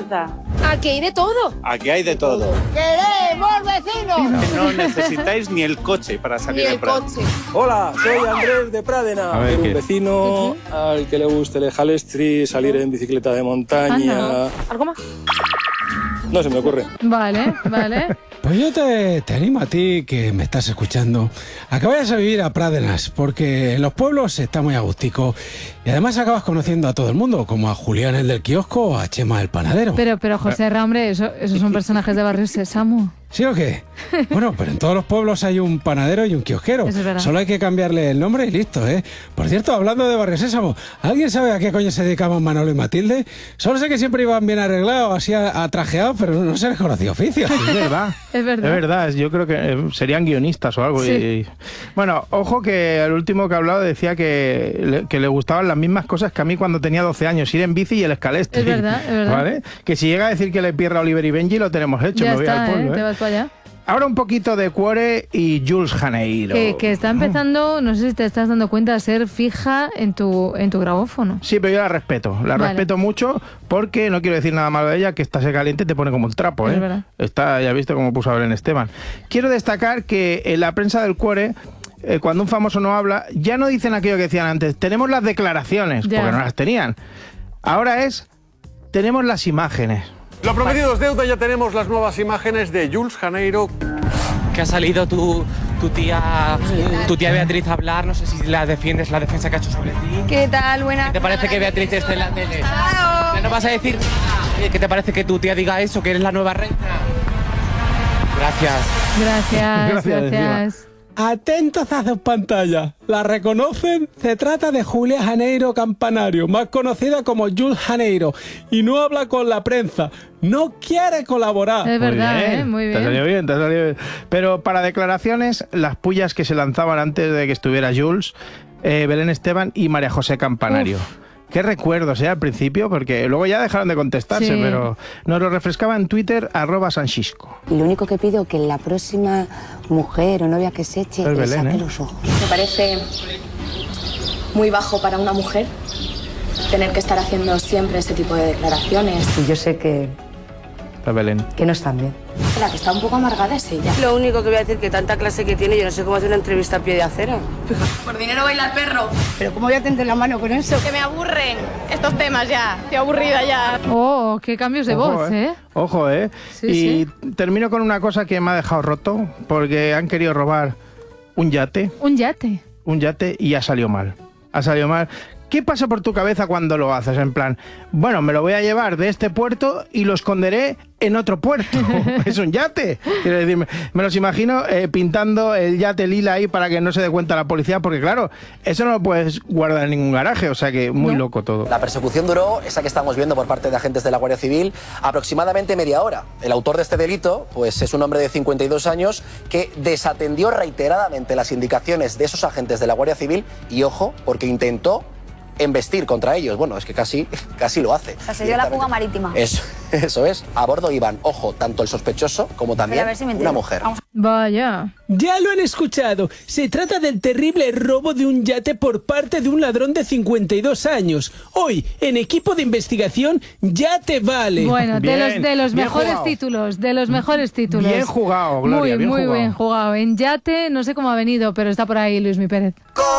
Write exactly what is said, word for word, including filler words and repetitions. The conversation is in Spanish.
gusta. Aquí hay de todo. Aquí hay de todo. ¡Queremos vecinos! No necesitáis ni el coche para salir Ni de el Pradena. coche. Hola, soy Andrés de Pradena. A ver, Tengo ¿qué? un vecino uh-huh. al que le gusta el jalestri, salir en bicicleta de montaña. Anda. ¿Algo más? No se me ocurre. Vale, vale. Pues yo te, te animo a ti, que me estás escuchando, a que vayas a vivir a Pradenas, porque en los pueblos está muy agustico y además acabas conociendo a todo el mundo, como a Julián el del kiosco o a Chema el panadero. Pero, pero José Ra, hombre, eso, esos son personajes de Barrio Sésamo. ¿Sí o qué? Bueno, pero en todos los pueblos hay un panadero y un kiosquero. Eso es verdad. Solo hay que cambiarle el nombre y listo, ¿eh? Por cierto, hablando de Barrio Sésamo, ¿alguien sabe a qué coño se dedicaban Manolo y Matilde? Solo sé que siempre iban bien arreglados, así atrajeados, pero no se les conocía oficio. Es verdad. Es verdad. Es verdad, yo creo que eh, serían guionistas o algo. Sí. Y, bueno, ojo que el último que ha hablado decía que le, que le gustaban las mismas cosas que a mí cuando tenía doce años, ir en bici y el escalestri. Es verdad, es verdad. ¿Vale? Que si llega a decir que le pierda a Oliver y Benji, lo tenemos hecho. Ya me voy está, al pueblo, ¿eh? ¿eh? Te vas para allá. Ahora un poquito de Cuore y Jules Janeiro. Que, que está empezando, no sé si te estás dando cuenta, a ser fija en tu, en tu grabófono. Sí, pero yo la respeto, la Vale. respeto mucho porque no quiero decir nada malo de ella, que esta se caliente y te pone como un trapo, ¿eh? Es verdad. Está, ya viste cómo puso a Belén Esteban. Quiero destacar que en la prensa del Cuore, eh, cuando un famoso no habla, ya no dicen aquello que decían antes, tenemos las declaraciones, Ya. porque no las tenían. Ahora es, tenemos las imágenes. Lo prometido es deuda, ya tenemos las nuevas imágenes de Jules Janeiro. Que ha salido tu, tu tía tu tía Beatriz a hablar, no sé si la defiendes, la defensa que ha hecho sobre ti. ¿Qué tal? Buena. ¿Qué te parece que Beatriz esté en la tele? Claro. ¿No vas a decir nada? ¿Qué te parece que tu tía diga eso, que eres la nueva reina? Gracias. Gracias, Gracias, gracias. Atentos a sus pantallas. ¿La reconocen? Se trata de Julia Janeiro Campanario, más conocida como Jules Janeiro, y no habla con la prensa. No quiere colaborar. Es verdad, Muy bien, ¿eh? Muy Te ha salido bien. bien, te ha salido bien. Pero para declaraciones, las pullas que se lanzaban antes de que estuviera Jules, eh, Belén Esteban y María José Campanario. Uf. Qué recuerdos, ¿eh? Al principio, porque luego ya dejaron de contestarse, Sí. pero nos lo refrescaba en Twitter, arroba Sanchisco. Y lo único que pido es que la próxima mujer o novia que se eche, Es le Belén, saque ¿eh? los ojos. Me parece muy bajo para una mujer tener que estar haciendo siempre este tipo de declaraciones. Y yo sé que, La Belén. que no están bien. La que está un poco amargada es ella. Lo único que voy a decir que tanta clase que tiene, yo no sé cómo hacer una entrevista a pie de acera. Por dinero baila el perro. Pero ¿cómo voy a tender la mano con eso? Que me aburren estos temas ya. Estoy aburrida ya. Oh, qué cambios de Ojo, voz, ¿eh? Ojo, ¿eh? Sí, y termino con una cosa que me ha dejado roto, porque han querido robar un yate, Un yate. un yate y ha salido mal. Ha salido mal. ¿Qué pasa por tu cabeza cuando lo haces? En plan, bueno, me lo voy a llevar de este puerto y lo esconderé en otro puerto. Es un yate. Quiero decir, me, me los imagino eh, pintando el yate lila ahí para que no se dé cuenta la policía, porque claro, eso no lo puedes guardar en ningún garaje, o sea que muy No. loco todo. La persecución duró, esa que estamos viendo por parte de agentes de la Guardia Civil, aproximadamente media hora. El autor de este delito, pues es un hombre de cincuenta y dos años que desatendió reiteradamente las indicaciones de esos agentes de la Guardia Civil y, ojo, porque intentó embestir contra ellos. Bueno, es que casi, casi lo hace. O sea, se dio la fuga marítima. Eso, eso es. A bordo iban, ojo, tanto el sospechoso como también a ver si me una entero. mujer. Vaya. Ya lo han escuchado. Se trata del terrible robo de un yate por parte de un ladrón de cincuenta y dos años. Hoy, en equipo de investigación, ya te vale. Bueno, de Bien, los, de los bien mejores jugado. títulos, de los mejores títulos. Bien jugado, Gloria, Muy, bien muy jugado. bien jugado. En yate, no sé cómo ha venido, pero está por ahí Luis Mi Pérez.